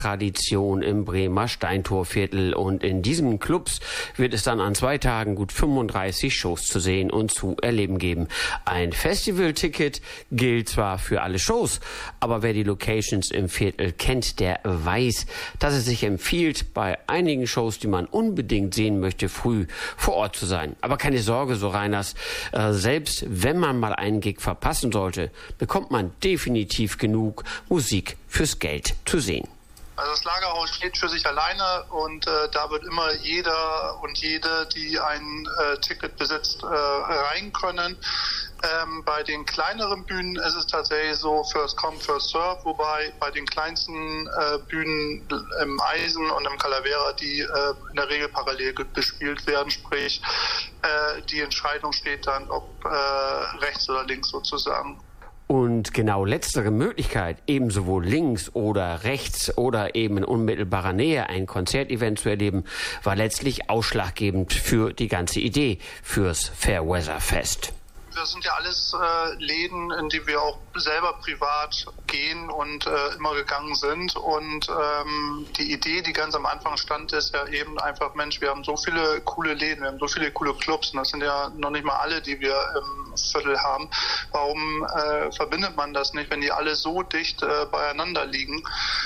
Tradition im Bremer Steintorviertel, und in diesen Clubs wird es dann an 2 Tagen gut 35 Shows zu sehen und zu erleben geben. Ein Festivalticket gilt zwar für alle Shows, aber wer die Locations im Viertel kennt, der weiß, dass es sich empfiehlt, bei einigen Shows, die man unbedingt sehen möchte, früh vor Ort zu sein. Aber keine Sorge, so Reiners, selbst wenn man mal einen Gig verpassen sollte, bekommt man definitiv genug Musik fürs Geld zu sehen. Also das Lagerhaus steht für sich alleine, und da wird immer jeder und jede, die ein Ticket besitzt, rein können. Bei den kleineren Bühnen ist es tatsächlich so, first come, first serve, wobei bei den kleinsten Bühnen im Eisen und im Calavera, die in der Regel parallel bespielt werden, sprich die Entscheidung steht dann, ob rechts oder links sozusagen. Und genau letztere Möglichkeit, eben sowohl links oder rechts oder eben in unmittelbarer Nähe ein Konzertevent zu erleben, war letztlich ausschlaggebend für die ganze Idee fürs Fairweather Fest. Das sind ja alles Läden, in die wir auch selber privat gehen und immer gegangen sind. Und die Idee, die ganz am Anfang stand, ist ja eben einfach, Mensch, wir haben so viele coole Läden, wir haben so viele coole Clubs, und das sind ja noch nicht mal alle, die wir im Viertel haben. Warum verbindet man das nicht, wenn die alle so dicht beieinander liegen?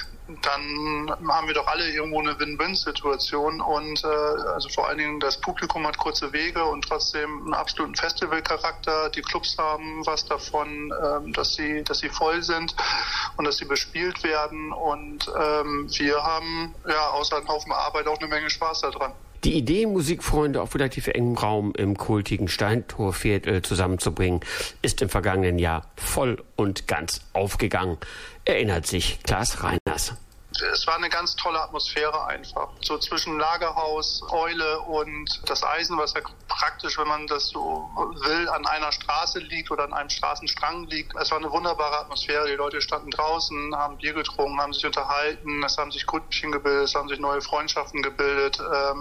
Dann haben wir doch alle irgendwo eine Win-Win-Situation, und also vor allen Dingen das Publikum hat kurze Wege und trotzdem einen absoluten Festivalcharakter. Die Clubs haben was davon, dass sie voll sind und dass sie bespielt werden, und wir haben ja außer einem Haufen Arbeit auch eine Menge Spaß daran. Die Idee, Musikfreunde auf relativ engem Raum im kultigen Steintorviertel zusammenzubringen, ist im vergangenen Jahr voll und ganz aufgegangen, erinnert sich Klaas Reiners. Es war eine ganz tolle Atmosphäre einfach. So zwischen Lagerhaus, Eule und das Eisen, was ja praktisch, wenn man das so will, an einer Straße liegt oder an einem Straßenstrang liegt. Es war eine wunderbare Atmosphäre. Die Leute standen draußen, haben Bier getrunken, haben sich unterhalten, es haben sich Grüppchen gebildet, es haben sich neue Freundschaften gebildet.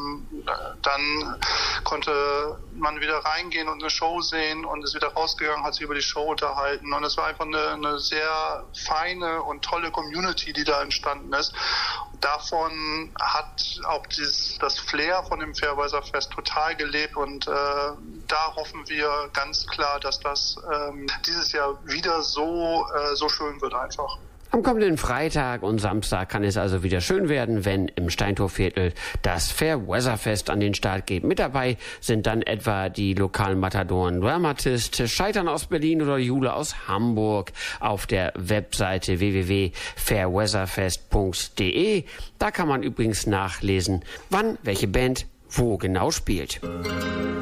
Dann konnte man wieder reingehen und eine Show sehen und ist wieder rausgegangen, hat sich über die Show unterhalten. Und es war einfach eine sehr feine und tolle Community, die da entstanden ist. Davon hat auch das Flair von dem Fairweather Fest total gelebt, und da hoffen wir ganz klar, dass das dieses Jahr wieder so schön wird einfach. Am kommenden Freitag und Samstag kann es also wieder schön werden, wenn im Steintorviertel das Fairweather Fest an den Start geht. Mit dabei sind dann etwa die lokalen Matadoren Dramatist, Scheitern aus Berlin oder Jule aus Hamburg. Auf der Webseite www.fairweatherfest.de. Da kann man übrigens nachlesen, wann welche Band wo genau spielt.